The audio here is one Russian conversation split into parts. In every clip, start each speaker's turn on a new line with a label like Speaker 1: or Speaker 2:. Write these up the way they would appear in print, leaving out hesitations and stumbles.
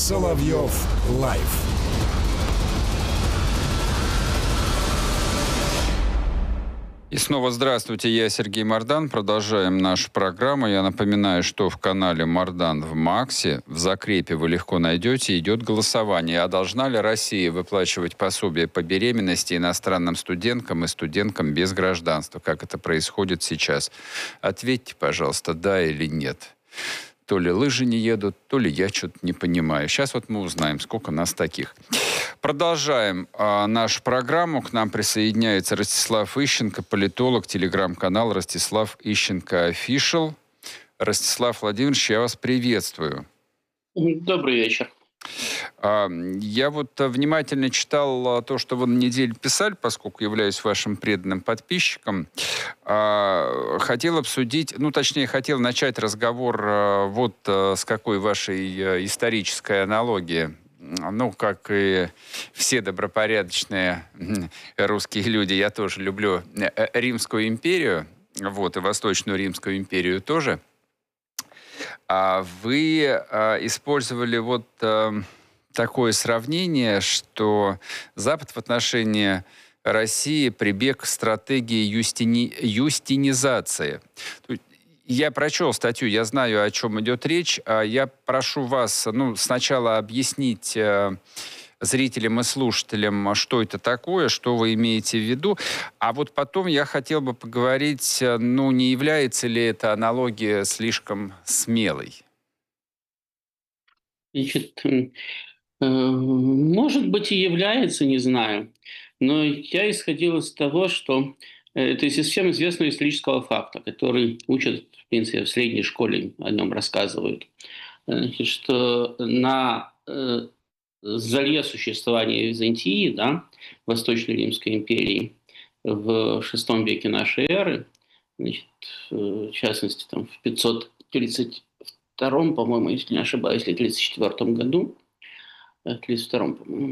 Speaker 1: Соловьев Лайв.
Speaker 2: И снова здравствуйте, я Сергей Мардан. Продолжаем нашу программу. Я напоминаю, что в канале Мардан в Максе, в закрепе вы легко найдете, идет голосование. А должна ли Россия выплачивать пособие по беременности иностранным студенткам и студенткам без гражданства, как это происходит сейчас? Ответьте, пожалуйста, да или нет. То ли лыжи не едут, то ли я что-то не понимаю. Сейчас вот мы узнаем, сколько нас таких. Продолжаем нашу программу. К нам присоединяется Ростислав Ищенко, политолог, телеграм-канал Ростислав Ищенко Official. Ростислав Владимирович, я вас приветствую.
Speaker 3: Добрый вечер.
Speaker 2: Я вот внимательно читал то, что вы на неделе писали, поскольку являюсь вашим преданным подписчиком. Хотел обсудить, хотел начать разговор вот с какой вашей исторической аналогии. Как и все добропорядочные русские люди, я тоже люблю Римскую империю, и Восточную Римскую империю тоже. Вы использовали такое сравнение, что Запад в отношении России прибег к стратегии юстинизации. Я прочел статью, я знаю, о чем идет речь. Я прошу вас сначала объяснить зрителям и слушателям, что это такое, что вы имеете в виду. А вот потом я хотел бы поговорить, не является ли эта аналогия слишком смелой?
Speaker 3: Может быть, и является, не знаю. Но я исходил из того, что это из всем известного исторического факта, который учат, в принципе, в средней школе, о нем рассказывают, что на заре существования Византии, Восточной Римской империи в VI веке нашей эры, в частности, в 532, по-моему, если не ошибаюсь, или 34 году, 32, по-моему,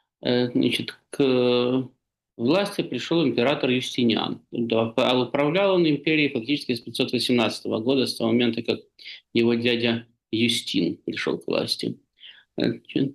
Speaker 3: к власти пришел император Юстиниан. Управлял он империей фактически с 518 года, с того момента, как его дядя Юстин пришел к власти. И,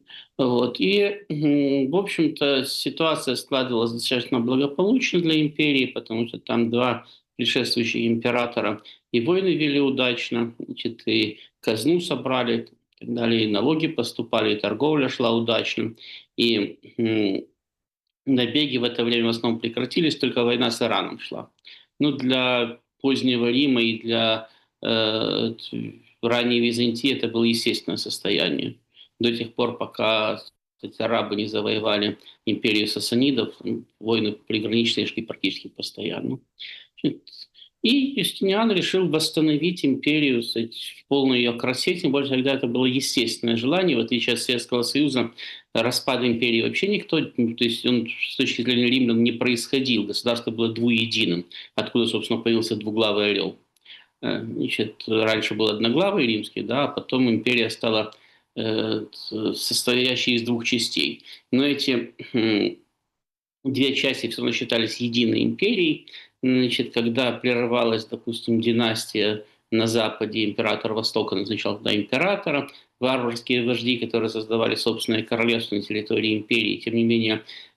Speaker 3: в общем-то, ситуация складывалась достаточно благополучно для империи, потому что там два предшествующих императора и войны вели удачно, и казну собрали, и так далее, и налоги поступали, и торговля шла удачно. И набеги в это время в основном прекратились, только война с Ираном шла. Для позднего Рима и для ранней Византии это было естественное состояние. До тех пор, пока арабы не завоевали империю сасанидов, войны приграничные шли практически постоянно. И Юстиниан решил восстановить империю в полной ее красе, тем более, когда это было естественное желание, в отличие от Советского Союза, распад империи вообще никто, то есть он с точки зрения римлян не происходил, государство было двуединым, откуда, собственно, появился двуглавый орел. Раньше был одноглавый римский, а потом империя стала состоящей из двух частей. Но эти две части все равно считались единой империей. Когда прерывалась, допустим, династия на Западе, император Востока назначал туда императора, варварские вожди, которые создавали собственное королевство на территории империи, тем не менее,